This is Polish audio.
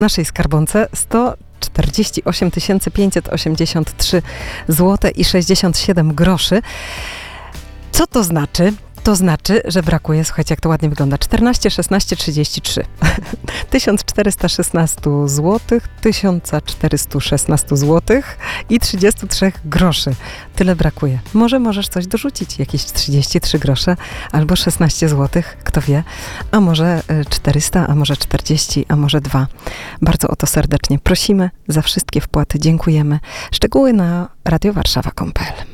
naszej skarbonce 148 583 zł i 67 groszy. Co to znaczy? To znaczy, że brakuje, słuchajcie, jak to ładnie wygląda, 14, 16, 33. 1416 zł, 1416 zł i 33 groszy. Tyle brakuje. Może możesz coś dorzucić, jakieś 33 grosze albo 16 zł, kto wie, a może 400, a może 40, a może 2. Bardzo o to serdecznie prosimy. Za wszystkie wpłaty dziękujemy. Szczegóły na radiowarszawa.pl.